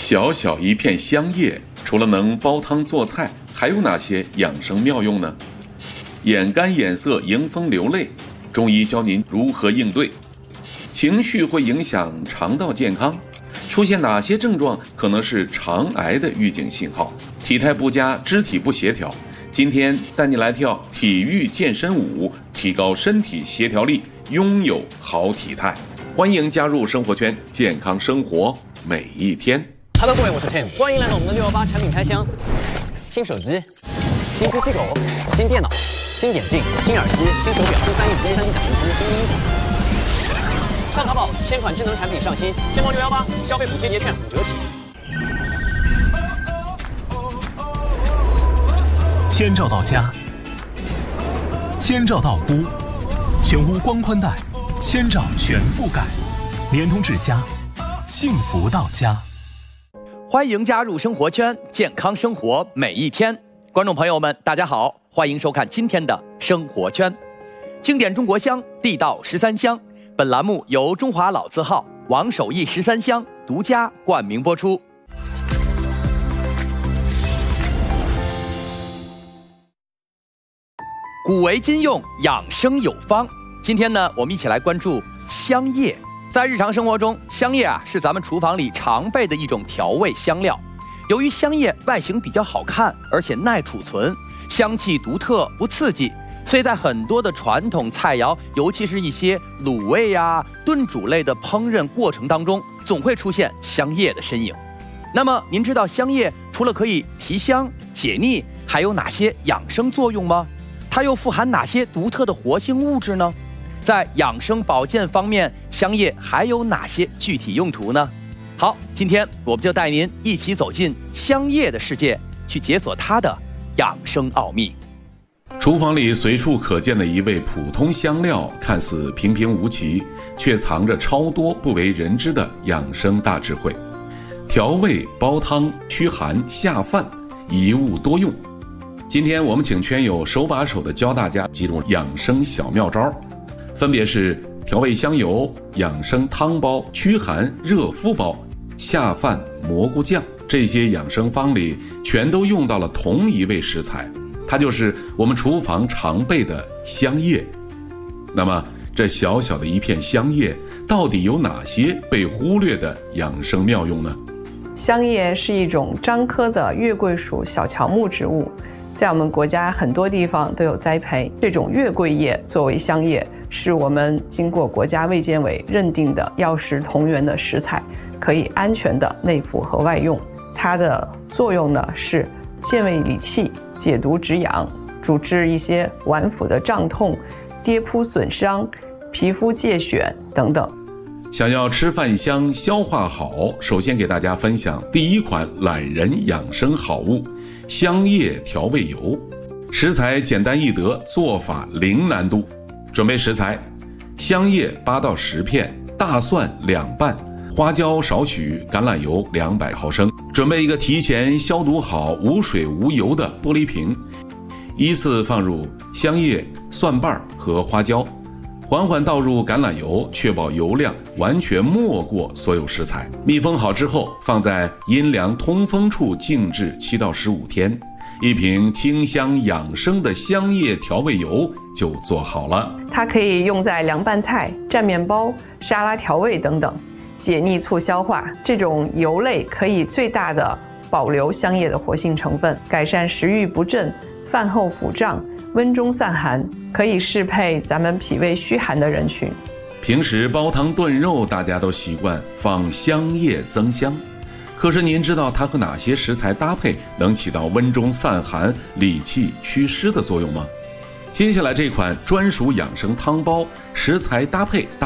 小小一片香叶，除了能煲汤做菜，还有哪些养生妙用呢？眼干眼涩、迎风流泪，中医教您如何应对。情绪会影响肠道健康，出现哪些症状可能是肠癌的预警信号？体态不佳、肢体不协调，今天带你来跳体育健身舞，提高身体协调力，拥有好体态。欢迎加入生活圈，健康生活每一天。 Hello， 各位，我是 Tim， 欢迎来到我们的618产品开箱。新手机、新机器狗、新电脑、新眼镜、新耳机、新手表、新翻译机、3D 打印机、新衣服。上淘宝，1000款智能产品上新，天猫618消费补贴节券5折起。 千兆到家，千兆到屋，全屋光宽带，千兆全覆盖，联通智家，幸福到家。 欢迎加入生活圈，健康生活每一天。观众朋友们，大家好，欢迎收看今天的生活圈。经典中国香，地道13香。本栏目由中华老字号王守义13香独家冠名播出。古为今用，养生有方。今天呢，我们一起来关注香叶。在日常生活中，香叶是咱们厨房里常备的一种调味香料。由于香叶外形比较好看，而且耐储存，香气独特不刺激，所以在很多的传统菜肴，尤其是一些卤味炖煮类的烹饪过程当中，总会出现香叶的身影。那么您知道香叶除了可以提香解腻，还有哪些养生作用吗？它又富含哪些独特的活性物质呢？在养生保健方面，香叶还有哪些具体用途呢？好，今天我们就带您一起走进香叶的世界，去解锁它的养生奥秘。 厨房里随处可见的一味普通香料，看似平平无奇，却藏着超多不为人知的养生大智慧。调味、煲汤、驱寒、下饭，一物多用。今天我们请圈友手把手的教大家几种养生小妙招，分别是调味香油、养生汤包、驱寒热敷包、下饭蘑菇酱。这些养生方里全都用到了同一味食材，它就是我们厨房常备的香叶。那么这小小的一片香叶到底有哪些被忽略的养生妙用呢？ 香叶是一种樟科的月桂属小乔木植物，在我们国家很多地方都有栽培。这种月桂叶作为香叶，是我们经过国家卫健委认定的药食同源的食材，可以安全的内服和外用。它的作用呢是健胃理气、解毒止痒，主治一些脘腹的胀痛、跌扑损伤、皮肤疥癣等等。 想要吃饭香、消化好，首先给大家分享第一款懒人养生好物——香叶调味油。食材简单易得，做法零难度。准备食材：香叶8到10片，大蒜2瓣，花椒少许，橄榄油200毫升。准备一个提前消毒好、无水无油的玻璃瓶，依次放入香叶、蒜瓣和花椒，缓缓倒入橄榄油，确保油量完全没过所有食材。密封好之后，放在阴凉通风处静置7到15天。一瓶清香养生的香叶调味油就做好了。 它可以用在凉拌菜、蘸面包、沙拉调味等等，解腻促消化。这种油类可以最大的保留香叶的活性成分，改善食欲不振、饭后腹胀、温中散寒，可以适配咱们脾胃虚寒的人群。 平时煲汤炖肉，大家都习惯放香叶增香，可是您知道它和哪些食材搭配能起到温中散寒、理气祛湿的作用吗？接下来这款专属养生汤包，食材搭配